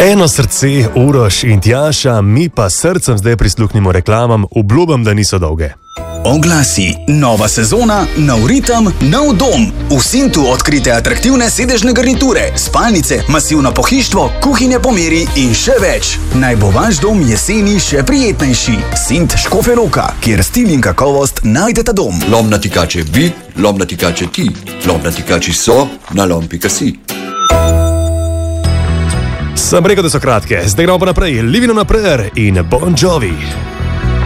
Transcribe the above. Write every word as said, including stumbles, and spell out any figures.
Eno srce, Uroš in Tjaša, mi pa srcem zdaj prisluhnimo reklamam, obljubam, da niso dolge. Oglasi, nova sezona, nov ritem, nov dom. V Sintu odkrite atraktivne sedežne garniture, spalnice, masivno pohištvo, kuhinje po meri in še več. Naj bo vaš dom jeseni še prijetnejši. Sint Škofja Loka, kjer stil in kakovost najdeta dom. Lom natikače bi, lom natikače ti, lom natikači so na lom pika si. Sem rekel, da so kratke, zdaj gremo pa naprej, Living on a Prayer in Bon Jovi.